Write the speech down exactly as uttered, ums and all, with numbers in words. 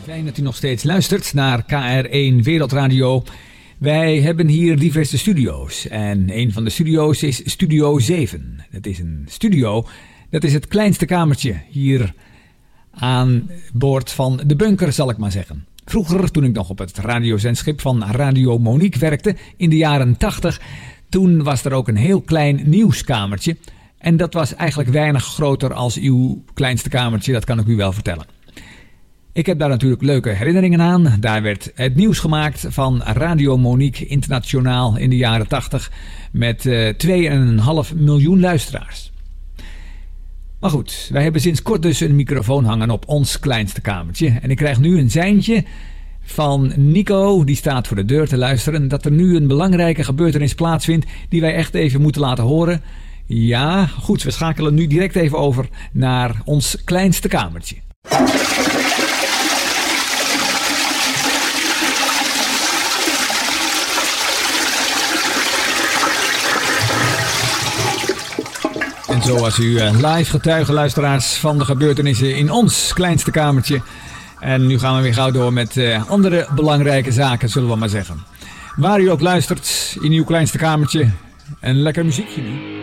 Fijn dat u nog steeds luistert naar K R één Wereldradio. Wij hebben hier diverse studio's en een van de studio's is Studio zeven. Dat is een studio, dat is het kleinste kamertje hier aan boord van de bunker, zal ik maar zeggen. Vroeger, toen ik nog op het radiozendschip van Radio Monique werkte in de jaren tachtig, toen was er ook een heel klein nieuwskamertje. En dat was eigenlijk weinig groter als uw kleinste kamertje, dat kan ik u wel vertellen. Ik heb daar natuurlijk leuke herinneringen aan. Daar werd het nieuws gemaakt van Radio Monique Internationaal in de jaren tachtig met uh, twee komma vijf miljoen luisteraars. Maar goed, wij hebben sinds kort dus een microfoon hangen op ons kleinste kamertje. En ik krijg nu een seintje van Nico, die staat voor de deur te luisteren, dat er nu een belangrijke gebeurtenis plaatsvindt die wij echt even moeten laten horen. Ja, goed, we schakelen nu direct even over naar ons kleinste kamertje. En zo was u live getuige, luisteraars, van de gebeurtenissen in ons kleinste kamertje. En nu gaan we weer gauw door met uh, andere belangrijke zaken, zullen we maar zeggen. Waar u ook luistert, in uw kleinste kamertje, een lekker muziekje nu.